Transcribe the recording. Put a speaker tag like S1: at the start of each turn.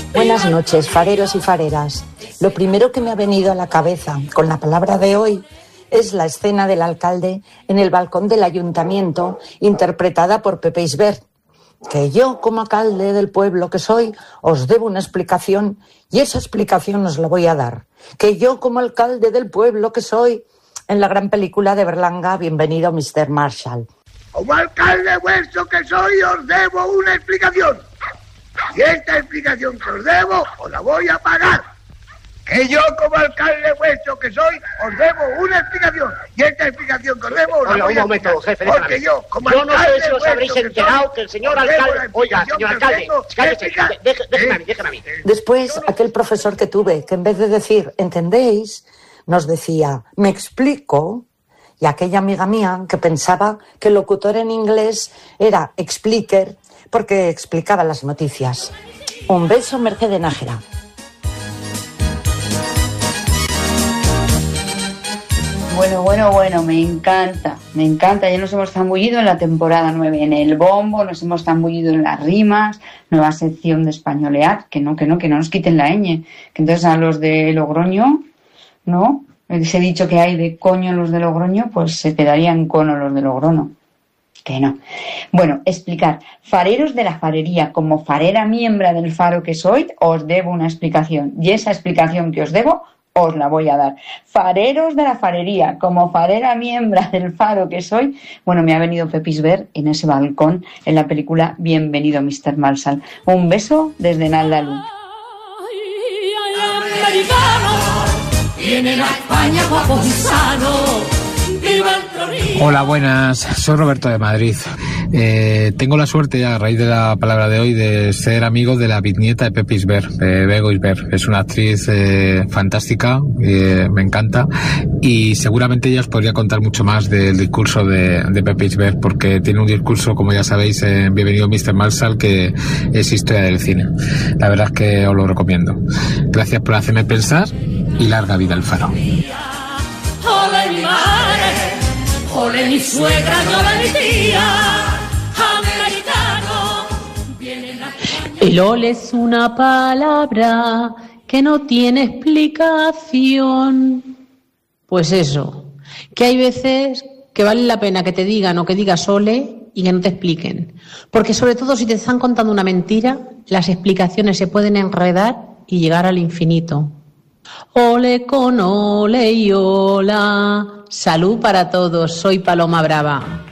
S1: Buenas noches, fareros y fareras. Lo primero que me ha venido a la cabeza con la palabra de hoy es la escena del alcalde en el balcón del ayuntamiento, interpretada por Pepe Isbert. Que yo, como alcalde del pueblo que soy, os debo una explicación y esa explicación os la voy a dar. Que yo, como alcalde del pueblo que soy, en la gran película de Berlanga, Bienvenido Mr. Marshall.
S2: Como alcalde vuestro que soy, os debo una explicación. Y esta explicación que os debo, os la voy a pagar. Que yo, como alcalde vuestro que soy, os debo una explicación. Y esta explicación que os debo, os la voy a pagar.
S3: Un momento, jefe,
S2: porque yo, como
S3: no sé
S2: alcalde
S3: si os habréis enterado que el señor alcalde... Oiga, señor alcalde, cállese, déjeme a mí.
S1: Después, aquel profesor que tuve, que en vez de decir, ¿entendéis?, nos decía, ¿me explico? Y aquella amiga mía que pensaba que el locutor en inglés era expliquer porque explicaba las noticias. Un beso, Mercedes Nájera.
S4: Bueno, me encanta, ya nos hemos zambullido en la temporada 9, en el bombo, nos hemos zambullido en las rimas, nueva sección de españolear, que no nos quiten la ñ, que entonces a los de Logroño, ¿no? Ese dicho que hay de coño los de Logroño, pues se quedarían cono los de Logrono. Que no. Bueno, explicar. Fareros de la farería, como farera miembro del faro que soy, os debo una explicación. Y esa explicación que os debo, os la voy a dar. Fareros de la farería, como farera miembro del faro que soy. Bueno, me ha venido Pepe Isbert en ese balcón en la película Bienvenido Mr. Marshall. Un beso desde Naldalú.
S5: Vienen a España guapos y sanos.
S6: Hola, buenas. Soy Roberto de Madrid. Tengo la suerte, a raíz de la palabra de hoy, de ser amigo de la bisnieta de Pepe Isbert, Bego Isbert. Es una actriz fantástica, me encanta, y seguramente ella os podría contar mucho más del discurso de Pepe Isbert, porque tiene un discurso, como ya sabéis, en Bienvenido Mr. Marshall, que es historia del cine. La verdad es que os lo recomiendo. Gracias por hacerme pensar y larga vida al faro.
S5: Ole mi madre, ole mi suegra, ole mi tía, americano, vienen a España.
S7: El ole es una palabra que no tiene explicación. Pues eso, que hay veces que vale la pena que te digan o que digas ole y que no te expliquen. Porque sobre todo si te están contando una mentira, las explicaciones se pueden enredar y llegar al infinito. Ole con ole y hola. Salud para todos. Soy Paloma Brava.